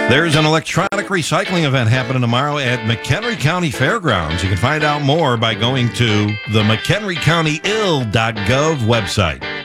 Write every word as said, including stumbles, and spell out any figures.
There's an electronic recycling event happening tomorrow at McHenry County Fairgrounds. You can find out more by going to the McHenry County I L dot gov website.